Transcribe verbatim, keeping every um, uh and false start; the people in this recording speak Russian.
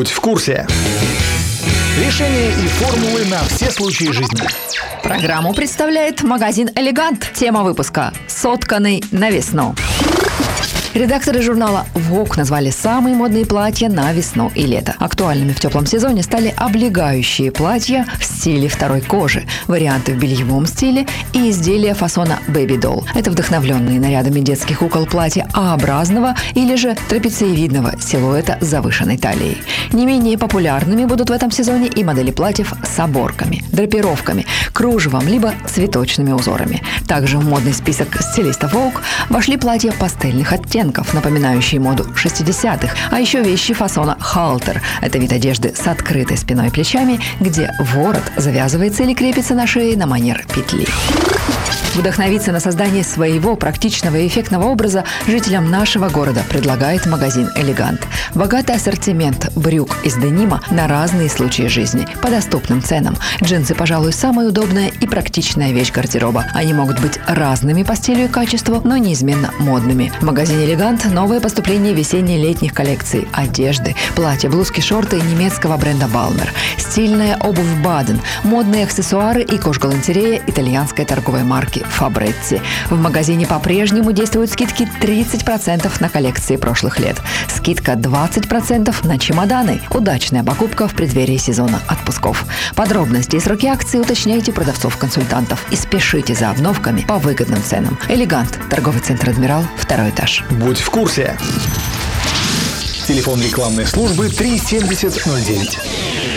Будь в курсе. Решения и формулы на все случаи жизни. Программу представляет магазин «Элегант». Тема выпуска «Сотканный на весну». Редакторы журнала Vogue назвали самые модные платья на весну и лето. Актуальными в теплом сезоне стали облегающие платья в стиле второй кожи, варианты в бельевом стиле и изделия фасона Baby Doll. Это вдохновленные нарядами детских кукол платья А-образного или же трапециевидного силуэта с завышенной талией. Не менее популярными будут в этом сезоне и модели платьев с оборками, драпировками, кружевом либо цветочными узорами. Также в модный список стилистов Vogue вошли платья пастельных оттенков, напоминающие моду шестидесятых, а еще вещи фасона халтер. Это вид одежды с открытой спиной и плечами, где ворот завязывается или крепится на шее на манер петли. Вдохновиться на создание своего практичного и эффектного образа жителям нашего города предлагает магазин «Элегант». Богатый ассортимент брюк из денима на разные случаи жизни по доступным ценам. Джинсы, пожалуй, самая удобная и практичная вещь гардероба. Они могут быть разными по стилю и качеству, но неизменно модными. В магазине «Элегант» новое поступление весенне-летних коллекций одежды, платья, блузки, шорты немецкого бренда «Балмер», стильная обувь «Баден», модные аксессуары и кожгалантерея итальянской торговой марки Фабретти. В магазине по-прежнему действуют скидки тридцать процентов на коллекции прошлых лет. Скидка двадцать процентов на чемоданы. Удачная покупка в преддверии сезона отпусков. Подробности и сроки акции уточняйте у продавцов-консультантов и спешите за обновками по выгодным ценам. «Элегант», торговый центр «Адмирал», второй этаж. Будь в курсе. Телефон рекламной службы три семьдесят ноль девять.